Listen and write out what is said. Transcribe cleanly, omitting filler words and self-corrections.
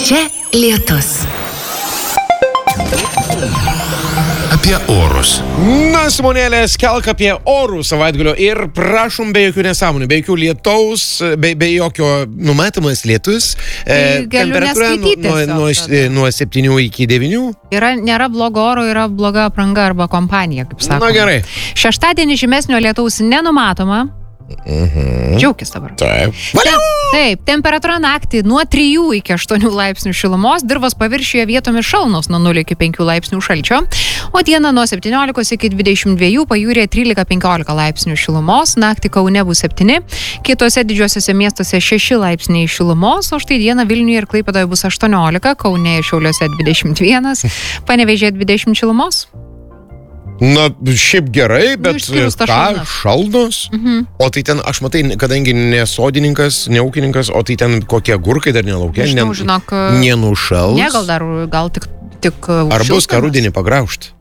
Čia lietus. Apie orus. Na, Simonėlė, skelk apie orų savaitgalio ir prašom be jokių nesąmonių, be jokių lietaus, be jokio numatomas lietus. Temperatūra nuo 7 iki 9. Nėra blogo oro, yra bloga apranga arba kompanija, kaip sakoma. Na gerai. Šeštadienį žymesnio lietaus nenumatoma. Džiaukis dabar. Taip, temperatūra naktį nuo 3 iki 8 laipsnių šilumos, dirvos paviršiuje vietomis šalnos nuo 0 iki 5 laipsnių šalčio, o dieną nuo 17 iki 22, pajūryje 13-15 laipsnių šilumos, naktį Kaune bus 7, kitose didžiuosiuose miestuose 6 laipsniai šilumos, o štai dieną Vilniuje ir Klaipėdoje bus 18, Kaune ir Šiauliuose 21, Panevėžyje 20 šilumos. Na, šiaip gerai, bet ką, šalnos? O tai ten, aš matai, kadangi ne sodininkas, ne ūkininkas, o tai ten kokie agurkai dar nelaukia, žinok, nenušals. Ne, gal tik Ar bus ką rudenį pagraužti?